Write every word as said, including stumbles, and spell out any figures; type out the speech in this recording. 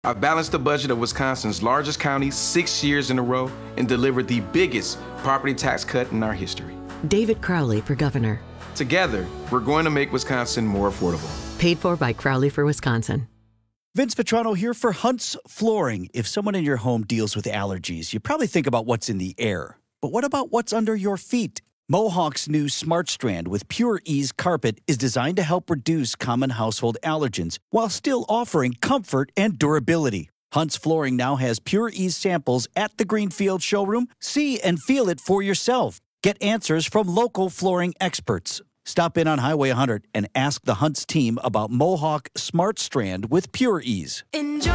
I've balanced the budget of Wisconsin's largest county six years in a row and delivered the biggest property tax cut in our history. David Crowley for governor. Together, we're going to make Wisconsin more affordable. Paid for by Crowley for Wisconsin. Vince Petrano here for Hunt's Flooring. If someone in your home deals with allergies, you probably think about what's in the air. But what about what's under your feet? Mohawk's new Smart Strand with Pure Ease carpet is designed to help reduce common household allergens while still offering comfort and durability. Hunt's Flooring now has Pure Ease samples at the Greenfield showroom. See and feel it for yourself. Get answers from local flooring experts. Stop in on Highway one hundred and ask the Hunt's team about Mohawk Smart Strand with Pure Ease. Enjoy.